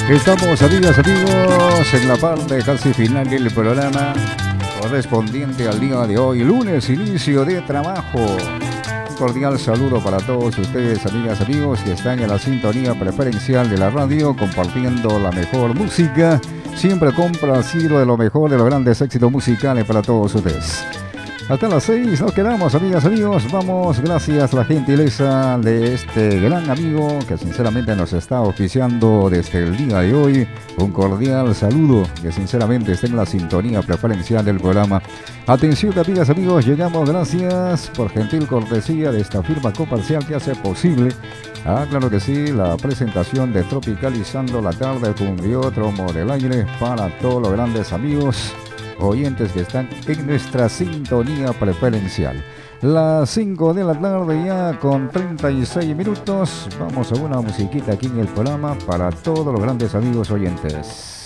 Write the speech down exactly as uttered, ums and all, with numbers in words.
Estamos, amigas, amigos, en la parte casi final del programa correspondiente al día de hoy, lunes, inicio de trabajo. Un cordial saludo para todos ustedes, amigas, amigos, que están en la sintonía preferencial de la radio, compartiendo la mejor música, siempre complacido de lo mejor de los grandes éxitos musicales para todos ustedes. Hasta las seis nos quedamos, amigas, amigos. Vamos, gracias a la gentileza de este gran amigo que sinceramente nos está oficiando desde el día de hoy. Un cordial saludo, que sinceramente está en la sintonía preferencial del programa. Atención, amigas, amigos, llegamos gracias por gentil cortesía de esta firma comercial que hace posible, ah, claro que sí, la presentación de Tropicalizando la Tarde Cumbiódromo del Aire para todos los grandes amigos oyentes que están en nuestra sintonía preferencial. Las cinco de la tarde ya con treinta y seis minutos. Vamos a una musiquita aquí en el programa para todos los grandes amigos oyentes.